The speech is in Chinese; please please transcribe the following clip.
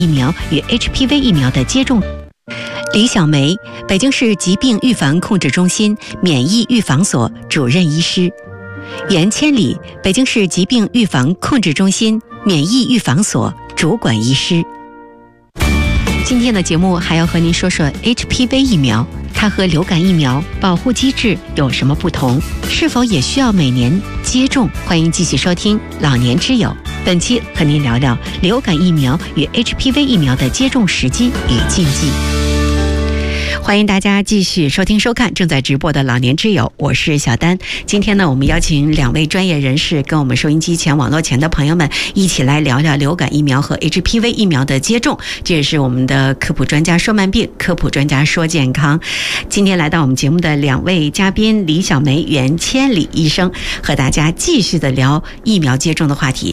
疫苗与 HPV 疫苗的接种。李小梅，北京市疾病预防控制中心免疫预防所主任医师；袁千里，北京市疾病预防控制中心免疫预防所主管医师。今天的节目还要和您说说 HPV 疫苗，它和流感疫苗保护机制有什么不同？是否也需要每年接种？欢迎继续收听老年之友，本期和您聊聊流感疫苗与 HPV 疫苗的接种时机与禁忌。欢迎大家继续收听收看正在直播的老年之友，我是小丹。今天呢，我们邀请2位专业人士跟我们收音机前、网络前的朋友们一起来聊聊流感疫苗和 HPV 疫苗的接种。这也是我们的科普专家说慢病，科普专家说健康。今天来到我们节目的2位嘉宾李小梅、袁千里医生，和大家继续的聊疫苗接种的话题。